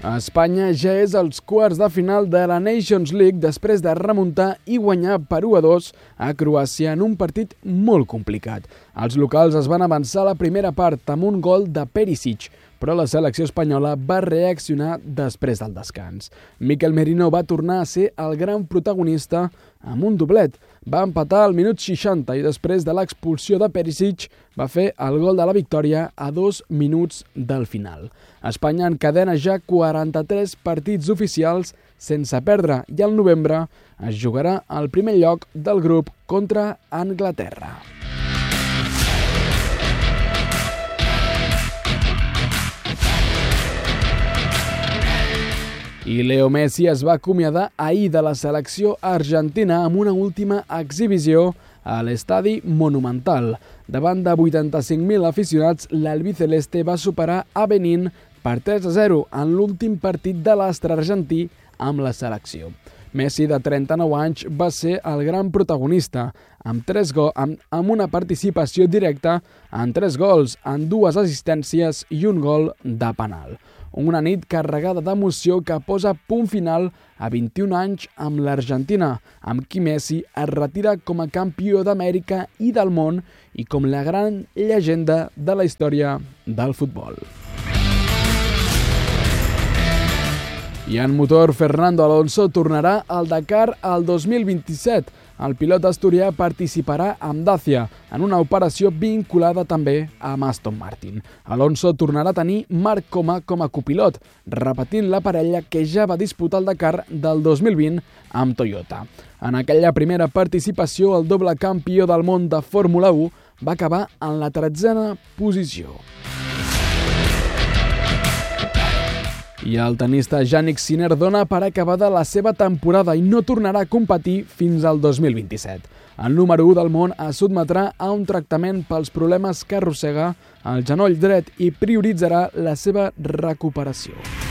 Espanya ja és als quarts de final de la Nations League després de remuntar i guanyar per 1-2 a Croàcia en un partit molt complicat. Els locals es van avançar a la primera part amb un gol de Perisic, però la selecció espanyola va reaccionar després del descans. Mikel Merino va tornar a ser el gran protagonista amb un doblet. Va empatar al minut 60 i després de l'expulsió de Perisic va fer el gol de la victòria a 2 minuts del final. Espanya encadena ja 43 partits oficials sense perdre i al novembre es jugarà al primer lloc del grup contra Anglaterra. I Leo Messi es va acomiadar ahir de la selecció argentina amb una última exhibició a l'estadi Monumental. Davant de 85.000 aficionats, l'albiceleste va superar a Benín per 3-0 en l'últim partit de l'astre argentí amb la selecció. Messi, de 39 anys, va ser el gran protagonista, amb una participació directa en 3 gols, en 2 assistències i un gol de penal. Una nit carregada d'emoció que posa punt final a 21 anys amb l'Argentina, amb qui Messi es retira com a campió d'Amèrica i del món i com la gran llegenda de la història del futbol. I en motor, Fernando Alonso tornarà al Dakar al 2027. El pilot asturià participarà amb Dacia en una operació vinculada també amb Aston Martin. Alonso tornarà a tenir Marc Coma com a copilot, repetint la parella que ja va disputar el Dakar del 2020 amb Toyota. En aquella primera participació, el doble campió del món de Fórmula 1 va acabar en la 13a posició. I el tenista Jannik Sinner dona per acabada la seva temporada i no tornarà a competir fins al 2027. El número 1 del món es sotmetrà a un tractament pels problemes que arrossega el genoll dret i prioritzarà la seva recuperació.